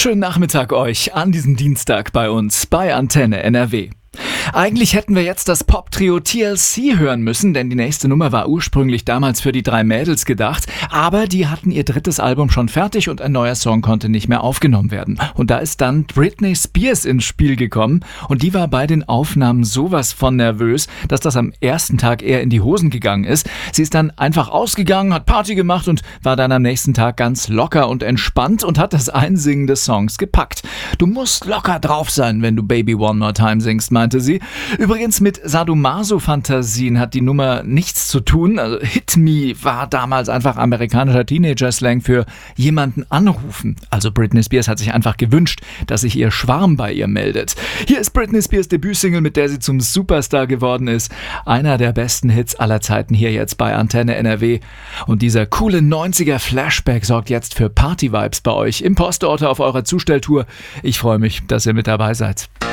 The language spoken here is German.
Schönen Nachmittag euch an diesem Dienstag bei uns bei Antenne NRW. Eigentlich hätten wir jetzt das Pop-Trio TLC hören müssen, denn die nächste Nummer war ursprünglich damals für die 3 Mädels gedacht, aber die hatten ihr 3. Album schon fertig und ein neuer Song konnte nicht mehr aufgenommen werden. Und da ist dann Britney Spears ins Spiel gekommen und die war bei den Aufnahmen sowas von nervös, dass das am ersten Tag eher in die Hosen gegangen ist. Sie ist dann einfach ausgegangen, hat Party gemacht und war dann am nächsten Tag ganz locker und entspannt und hat das Einsingen des Songs gepackt. Du musst locker drauf sein, wenn du Baby One More Time singst, meinte sie. Übrigens mit Sadomaso-Fantasien hat die Nummer nichts zu tun. Also Hit Me war damals einfach amerikanischer Teenager-Slang für jemanden anrufen. Also Britney Spears hat sich einfach gewünscht, dass sich ihr Schwarm bei ihr meldet. Hier ist Britney Spears Debütsingle, mit der sie zum Superstar geworden ist. Einer der besten Hits aller Zeiten hier jetzt bei Antenne NRW. Und dieser coole 90er-Flashback sorgt jetzt für Party-Vibes bei euch im Postorder auf eurer Zustelltour. Ich freue mich, dass ihr mit dabei seid.